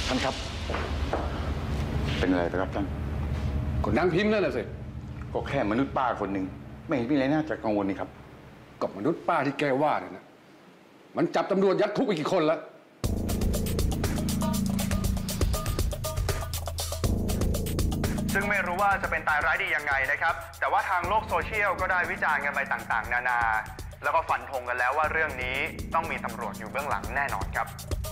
ท่านครับเป็นอะไรไปครับท่านก็นางพิมพ์นั่นแหละสิก็แค่มนุษย์ป้าคนหนึ่งไม่เห็นมีอะไรน่าจะกังวลนี่ครับกับมนุษย์ป้าที่แกว่าเนี่ยนะมันจับตำรวจยัดคุกไปกี่คนแล้วซึ่งไม่รู้ว่าจะเป็นตายร้ายดียังไงนะครับแต่ว่าทางโลกโซเชียลก็ได้วิจารณ์กันไปต่างๆนานาแล้วก็ฟันธงกันแล้วว่าเรื่องนี้ต้องมีตำรวจอยู่เบื้องหลังแน่นอนครับ